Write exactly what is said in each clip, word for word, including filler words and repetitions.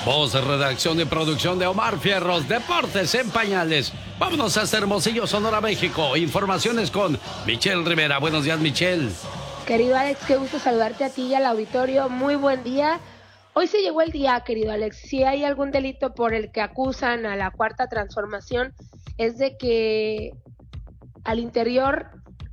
Voz, redacción y producción de Omar Fierros, Deportes en Pañales. Vámonos hasta Hermosillo, Sonora, México. Informaciones con Michelle Rivera. Buenos días, Michelle. Querido Alex, qué gusto saludarte a ti y al auditorio. Muy buen día. Hoy se llegó el día, querido Alex. Si hay algún delito por el que acusan a la Cuarta Transformación, es de que al interior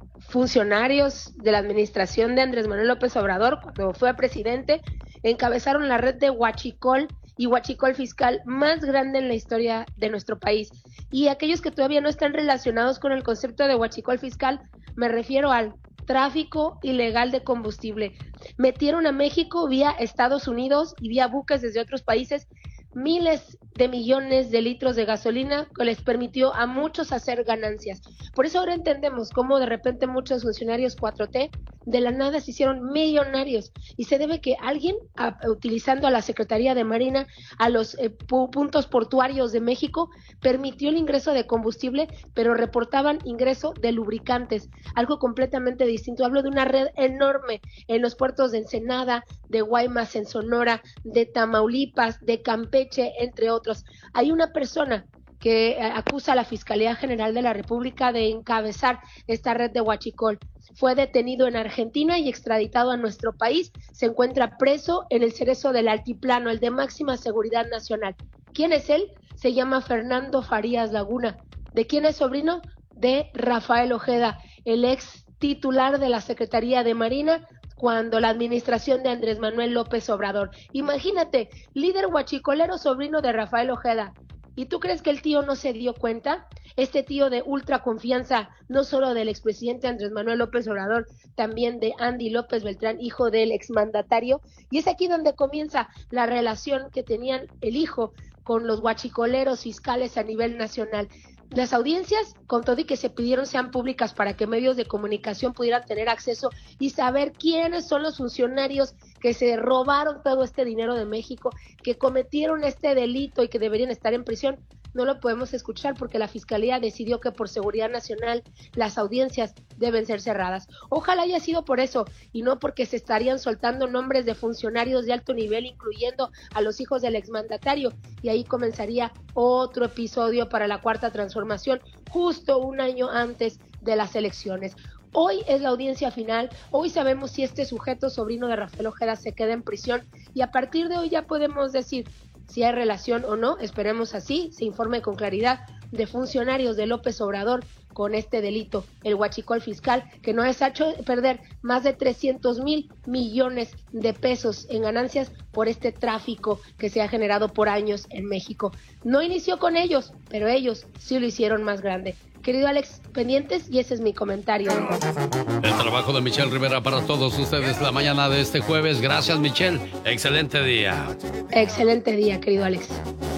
funcionarios de la administración de Andrés Manuel López Obrador, cuando fue presidente, encabezaron la red de huachicol y huachicol fiscal más grande en la historia de nuestro país. Y aquellos que todavía no están relacionados con el concepto de huachicol fiscal, me refiero al tráfico ilegal de combustible. Metieron a México vía Estados Unidos y vía buques desde otros países miles de millones de litros de gasolina que les permitió a muchos hacer ganancias. Por eso ahora entendemos cómo de repente muchos funcionarios cuatro T de la nada se hicieron millonarios, y se debe que alguien a, utilizando a la Secretaría de Marina, a los eh, pu- puntos portuarios de México, permitió el ingreso de combustible, pero reportaban ingreso de lubricantes, algo completamente distinto. Hablo de una red enorme en los puertos de Ensenada, de Guaymas en Sonora, de Tamaulipas, de Campeche, entre otros. Hay una persona que acusa a la Fiscalía General de la República de encabezar esta red de huachicol. Fue detenido en Argentina y extraditado a nuestro país. Se encuentra preso en el Cerezo del Altiplano, el de máxima seguridad nacional. ¿Quién es él? Se llama Fernando Farías Laguna. ¿De quién es sobrino? De Rafael Ojeda, el ex titular de la Secretaría de Marina cuando la administración de Andrés Manuel López Obrador. Imagínate, líder huachicolero, sobrino de Rafael Ojeda. ¿Y tú crees que el tío no se dio cuenta? Este tío de ultra confianza, no solo del expresidente Andrés Manuel López Obrador, también de Andy López Beltrán, hijo del exmandatario. Y es aquí donde comienza la relación que tenían el hijo con los huachicoleros fiscales a nivel nacional. Las audiencias, con todo y que se pidieron, sean públicas para que medios de comunicación pudieran tener acceso y saber quiénes son los funcionarios que se robaron todo este dinero de México, que cometieron este delito y que deberían estar en prisión. No lo podemos escuchar porque la Fiscalía decidió que por seguridad nacional las audiencias deben ser cerradas. Ojalá haya sido por eso y no porque se estarían soltando nombres de funcionarios de alto nivel, incluyendo a los hijos del exmandatario, y ahí comenzaría otro episodio para la Cuarta Transformación, justo un año antes de las elecciones. Hoy es la audiencia final, hoy sabemos si este sujeto, sobrino de Rafael Ojeda, se queda en prisión, y a partir de hoy ya podemos decir si hay relación o no. Esperemos así se informe con claridad de funcionarios de López Obrador con este delito, el huachicol fiscal, que nos ha hecho perder más de trescientos mil millones de pesos en ganancias por este tráfico que se ha generado por años en México. No inició con ellos, pero ellos sí lo hicieron más grande. Querido Alex, pendientes, y ese es mi comentario. El trabajo de Michelle Rivera para todos ustedes la mañana de este jueves. Gracias, Michelle. Excelente día. Excelente día, querido Alex.